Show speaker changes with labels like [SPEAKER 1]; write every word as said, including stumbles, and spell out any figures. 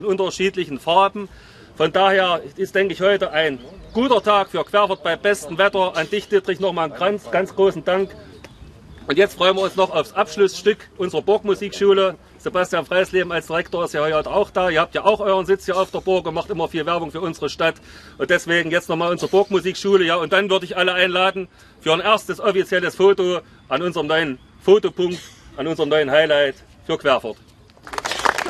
[SPEAKER 1] in unterschiedlichen Farben. Von daher ist, denke ich, heute ein guter Tag für Querfurt bei bestem Wetter. An dich, Dietrich, nochmal einen ganz, ganz großen Dank. Und jetzt freuen wir uns noch aufs Abschlussstück unserer Burgmusikschule. Sebastian Freisleben als Direktor ist ja heute auch da. Ihr habt ja auch euren Sitz hier auf der Burg und macht immer viel Werbung für unsere Stadt. Und deswegen jetzt nochmal unsere Burgmusikschule. Ja, und dann würde ich alle einladen für ein erstes offizielles Foto an unserem neuen Fotopunkt, an unserem neuen Highlight für Querfurt.